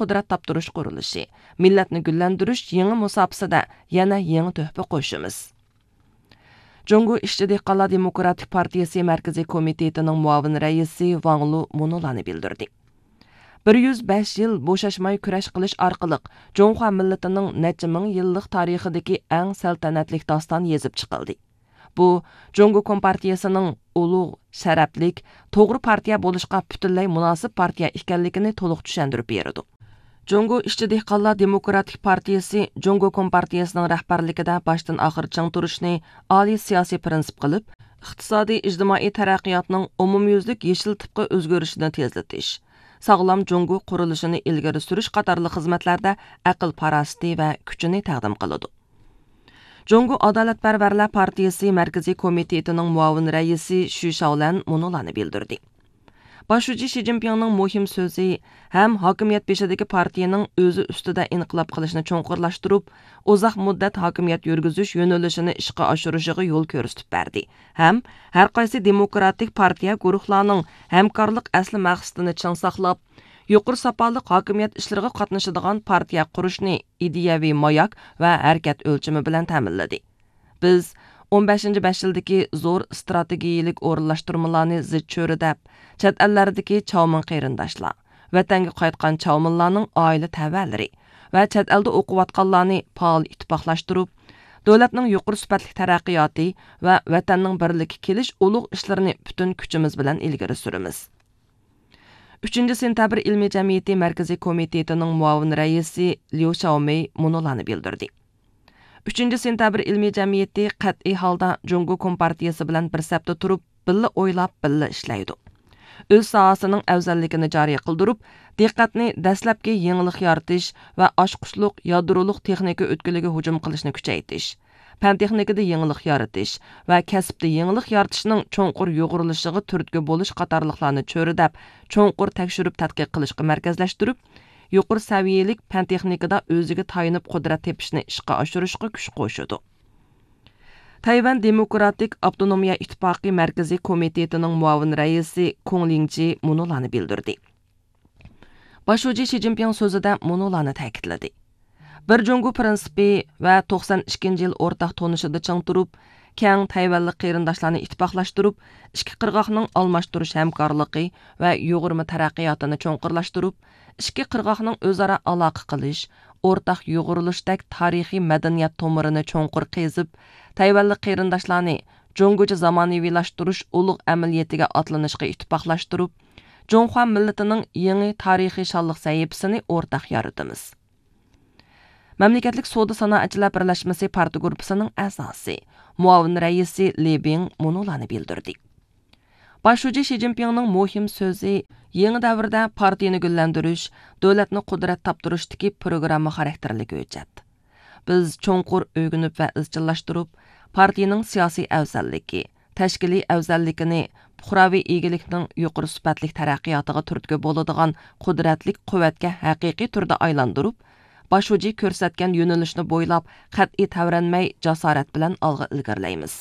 qudrat toptirish qurilishi, millatni gullantirish yangi musofasida yana yangi töhfa qo'shimiz. Jungo İşçi Dehqonlar Demokratik Partiyasi Markaziy komitetining muavin raisi Wang Lu munulani bildirdi. 105 yil bo'shashmay kurash qilish orqali Jonghua millatining necha ming yillik tarixidagi eng saltanatli doston yezib chiqildi. Bu Jongo Kompartiyasining ulug', sharaflik, to'g'ri partiya bo'lishga butunlay munosib partiya ekanligini to'liq tushuntirib berdi. Jongo İşçi Dehqonlar Demokratik Partiyasi Jongo Kompartiyasining rahbarligida boshdan oxir chang turishni oliy siyosiy prinsip qilib, iqtisodiy ijtimoiy taraqqiyotning umumyuzlik yeshil tipga o'zgarishini tezlatish, sog'lom Jongo qurilishini ilgari surish qatorli xizmatlarda aql parasti va kuchini taqdim qiladi. Jongo Adolatparvarlar Partiyasi Markaziy komitetining muavin raisi Shu Shaolan munulani bildirdi. Başuji Xi Jinpingning muhim so'zi ham hokimiyat beshidagi partiyaning o'zi ustida inqilob qilishni cho'nqurlashtirib, uzoq muddat hokimiyat yurgizish yo'nalishini ishga oshirishiga yo'l ko'rsatib berdi. Ham har qaysi demokratik partiya guruhlarining hamkorlik asli maqsadini ching saqlab, yuqori sapoli hokimiyat ishlariga qatnashadigan partiya qurishni ideyaviy moyak va harakat o'lchami bilan ta'minladi. Biz 15-5 yildagi zo'r strategiyalik o'rinlashtirmalarni zid cho'ridab, chet ellardagi chavmin qarindoshlar, vatanga qaytgan chavminlarning oila tavalari va chet elda o'qiyotganlarni faol ittifoqlashtirib, davlatning yuqori sifatli taraqqiyoti va vatanning birlikka kelish ulug' ishlarini butun kuchimiz bilan ilgari suramiz. 3-sentabr ilmiy jamiyati markaziy komitetining muavin raisi Liu Xiaomei munulani bildirdi. 3-sentabr ilmiy jamiyati qat'iy holda Jongo Kompartiyasi bilan bir safda turib, billa o'ylab, billa ishlaydi. O'z sohasining afzalligini joriy qildirib, diqqatni dastlabki yangilik yaratish va oshqushliq yadroliq texnika o'tkiliga hujum qilishni kuchaytirish, fan texnikada yangilik yaratish va kasbda yangilik yaratishning cho'nqur yo'g'irilishiga turtki bo'lish qatorliqlarni cho'ridab, cho'nqur tekshirib tadqiq qilishga markazlashtirib, yuqori saviyalik fan texnikada o'ziga tayinib qudrat tepishni ishga oshirishga kuch qo'shadi. Tayvan Demokratik Avtonomiya Ittifoqi Markaziy komitetining muavin raisi Kong Lingji munulani bildirdi. Başuji Xi Jinping so'zida munulani ta'kidladi. Bir Jongo prinsipi va 92-yil o'rtaq tonishida chang turib, keng Tayvanlik qarindoshlarni ittifoqlashtirib, ikki qirg'oqning almashtirish hamkorligi va yo'g'irma taraqqiyotini cho'nqurlashtirib, ikki qirg'oqning o'zaro aloqa qilish, o'rtaq yo'g'irilishdek tarixiy madaniyat tomirini cho'nqur qezib, Tayvanlik qarindoshlarni Jongocha zamonaviylashtirish ulug' amaliyatiga atlanishga ittifoqlashtirib, Jonghua millatining yangi tarixiy shonliq sahifasini o'rtaq yaratamiz. Mamlakatlik Savdo sanoatchilar birlashmasi parti guruhining a'zosi, muavin raisi Li Bing munulani bildirdi. Başuji Xi Jinpingning muhim so'zi yangi davrda partiyani gullantirish, davlatni qudrat toptirishdagi programma xarakterli hujjat. Biz cho'nqur o'rganib va izchillashtirib, partiyaning siyosiy afzalligi, tashkiliy afzalligini, puxraviy egilikning yuqori sifatli taraqqiyotiga turtki bo'ladigan qudratli quvvatga haqiqiy turda aylantirib, Başuji ko'rsatgan yo'nalishni bo'ylab qat'iy tavranmay jasorat bilan olg'a ilgarilaymiz.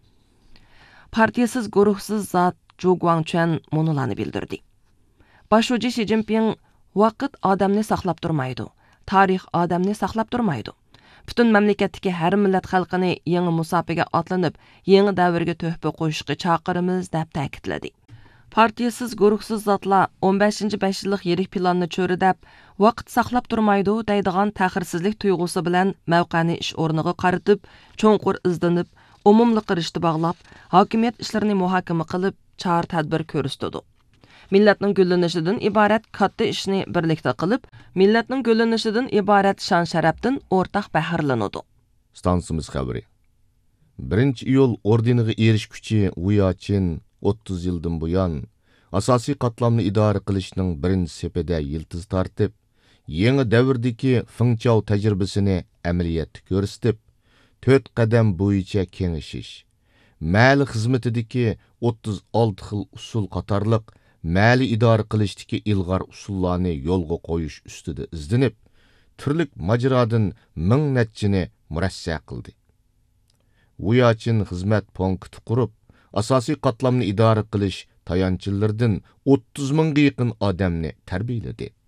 Partiyasiz guruhsiz zot Zhu Guangquan munulani bildirdi. Başuji Xi Jinping vaqt odamni saqlab turmaydi, tarix odamni saqlab turmaydi. Butun mamlakatdagi har millat xalqini yangi musofaga otlanib, yangi davrga to'hfa qo'yishga chaqiramiz deb ta'kidladi. Partiyasiz guruhsiz zotlar 15-5 yillik yirik planni cho'ridab, vaqt saqlab turmaydi deydigan ta'xirsizlik tuyg'usi bilan mavqani ish o'rniga qaratib, cho'nqur izlanib, umumli qirishni bog'lab, hokimiyat ishlarini muhokama qilib, chora-tadbir ko'rsatdi. Millatning gullanishidan iborat katta ishni birlikda qilib, millatning gullanishidan iborat shon-sharafdan o'rtaq faxrlanadi. Stansimiz xabari. 1-iyul ordeniga erishguchi Uyachin 30 yildan buyon asosiy qatlamni idora qilishning birinchi sepida yiltiz tortib, yangi davrdagi Fengchao tajribasini amaliyotda ko'rsatib, 4 qadam bo'yicha kengishish, mali xizmatidagi 36 xil usul qatorliq mali idora qilishdagi ilg'or usullarni yo'lga qo'yish ustida izlanib, turlik majrodan ming natchini murassa qildi. Uyachin xizmat punkti qurib, asosiy qatlamni idora qilish tayanchilardan 30 mingga yaqin odamni tarbiyaladi.